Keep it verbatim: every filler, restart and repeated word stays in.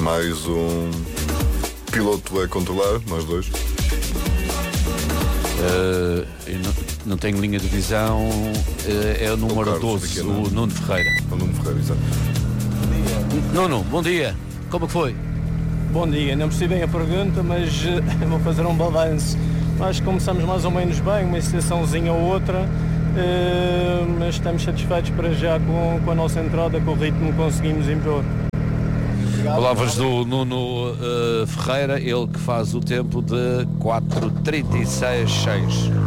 mais um piloto a controlar, nós dois. Uh, eu não, não tenho linha de visão, uh, é o número o doze, aqui, o Nuno Ferreira. O Nuno Ferreira, exato. Nuno, bom dia. Como é que foi? Bom dia, não percebi bem a pergunta, mas uh, vou fazer um balanço. Acho que começamos mais ou menos bem, uma excitaçãozinha ou outra, uh, mas estamos satisfeitos para já com, com a nossa entrada, com o ritmo que conseguimos impor. Palavras do Nuno uh, Ferreira, ele que faz o tempo de quatro trinta e seis seis.